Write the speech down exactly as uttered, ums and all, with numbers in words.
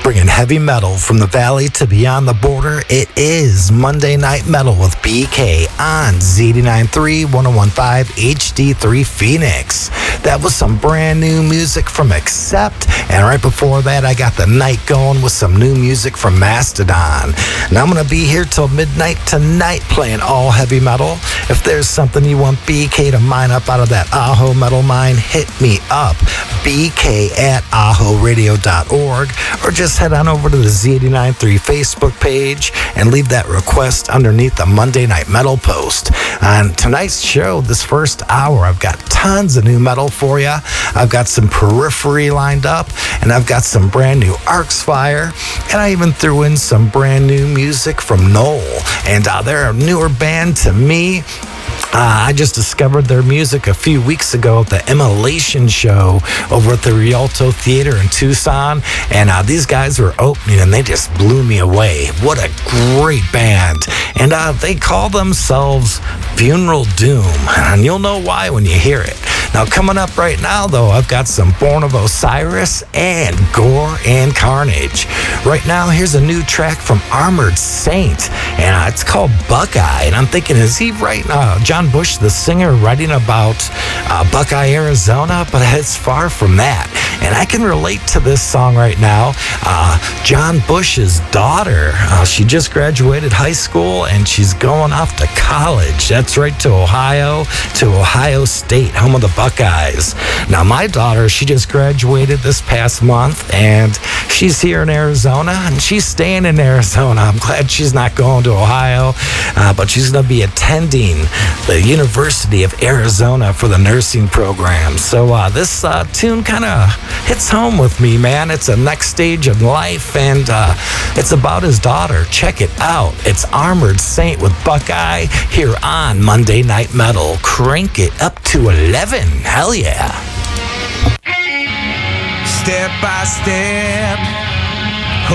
Bringing heavy metal from the valley to beyond the border, it is Monday Night Metal with B K on Z eighty-nine point three, one oh one point five H D three Phoenix. That was some brand new music from Accept, and right before that I got the night going with some new music from Mastodon. And I'm going to be here till midnight tonight playing all heavy metal. If there's something you want B K to mine up out of that Aho metal mine, hit me up, B K at aho radio dot org, or just head on over to the Z eighty-nine point three Facebook page and leave that request underneath the Monday Night Metal post. On tonight's show, this first hour, I've got tons of new metal for you. I've got some Periphery lined up, and I've got some brand new Arxfire, and I even threw in some brand new music from Knoll. And uh, they're a newer band to me. Uh, I just discovered their music a few weeks ago at the Immolation show over at the Rialto Theater in Tucson, and uh, these guys were opening and they just blew me away. What a great band. And uh, they call themselves Funeral Doom, and you'll know why when you hear it. Now, coming up right now, though, I've got some Born of Osiris and Gore and Carnage. Right now, here's a new track from Armored Saint, and uh, it's called Buckeye. And I'm thinking, is he right now, John Bush, the singer, writing about uh, Buckeye, Arizona? But it's far from that. And I can relate to this song right now. Uh, John Bush's daughter, uh, she just graduated high school, and she's going off to college. That's right, to Ohio, to Ohio State, home of the Buckeyes. Now, my daughter, she just graduated this past month, and she's here in Arizona, and she's staying in Arizona. I'm glad she's not going to Ohio, uh, but she's going to be attending the University of Arizona for the nursing program. So uh, this uh, tune kind of hits home with me, man. It's a next stage of life, and uh, it's about his daughter. Check it out. It's Armored Saint with Buckeye here on Monday Night Metal. Crank it up to eleven. Hell yeah. Step by step,